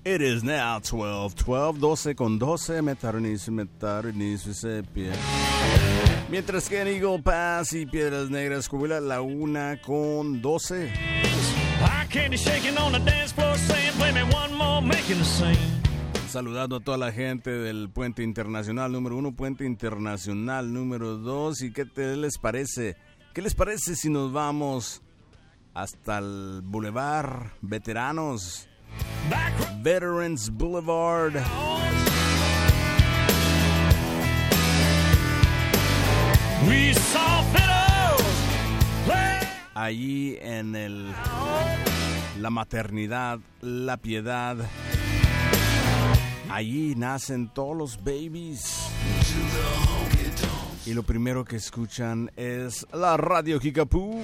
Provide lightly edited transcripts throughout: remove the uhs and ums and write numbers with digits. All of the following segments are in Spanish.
It is now 12 con 12, Metarnis, sepia. Mientras que en Eagle Pass y Piedras Negras jubila la 1 con 12. Saludando a toda la gente del Puente Internacional número 1, Puente Internacional número 2. ¿Y qué les parece? ¿Qué les parece si nos vamos hasta el Boulevard Veteranos? Veterans Boulevard. Allí en la maternidad, la piedad. Allí nacen todos los babies. Y lo primero que escuchan es la Radio Kickapoo.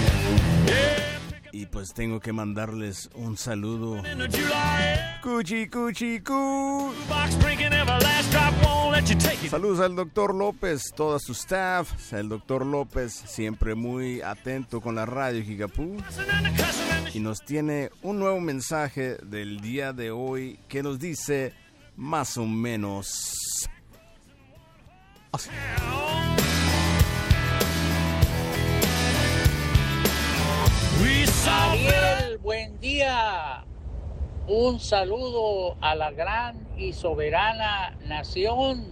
Y pues tengo que mandarles un saludo. Cuchi, cuchi, cu. Saludos al Dr. López, todo su staff. El Dr. López siempre muy atento con la Radio Kickapoo. Y nos tiene un nuevo mensaje del día de hoy que nos dice más o menos así. Ariel, buen día. Un saludo a la gran y soberana nación,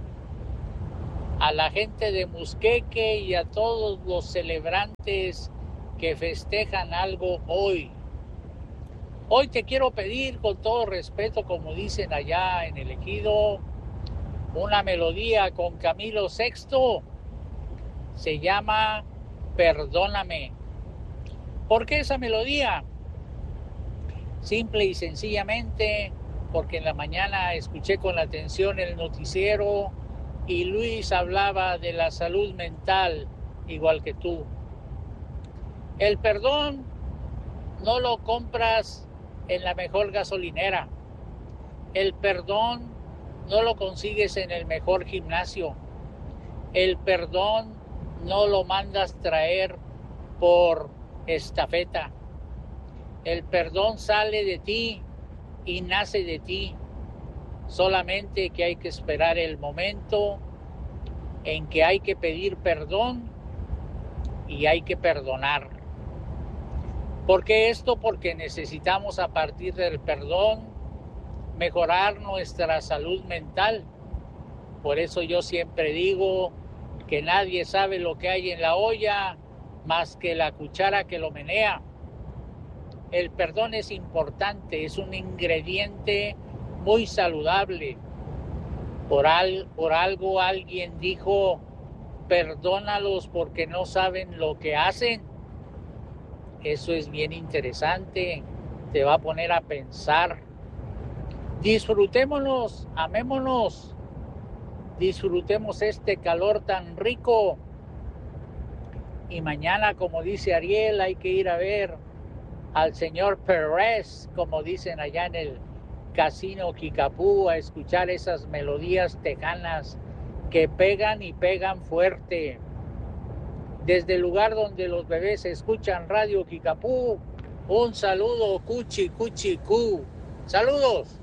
a la gente de Musqueque y a todos los celebrantes que festejan algo hoy. Hoy te quiero pedir con todo respeto, como dicen allá en el Ejido, una melodía con Camilo VI. Se llama Perdóname. ¿Por qué esa melodía? Simple y sencillamente porque en la mañana escuché con atención el noticiero y Luis hablaba de la salud mental igual que tú. El perdón no lo compras en la mejor gasolinera. El perdón no lo consigues en el mejor gimnasio. El perdón no lo mandas traer por estafeta. El perdón sale de ti y nace de ti. Solamente que hay que esperar el momento en que hay que pedir perdón y hay que perdonar. ¿Por qué esto? Porque necesitamos a partir del perdón mejorar nuestra salud mental. Por eso yo siempre digo que nadie sabe lo que hay en la olla más que la cuchara que lo menea. El perdón es importante, es un ingrediente muy saludable. Por algo alguien dijo, perdónalos porque no saben lo que hacen. Eso es bien interesante, te va a poner a pensar. Disfrutémonos, amémonos, disfrutemos este calor tan rico. Y mañana, como dice Ariel, hay que ir a ver al señor Pérez, como dicen allá en el Casino Kickapoo, a escuchar esas melodías tejanas que pegan y pegan fuerte. Desde el lugar donde los bebés escuchan Radio Kickapoo, un saludo, cuchi, cuchi, cu. ¡Saludos!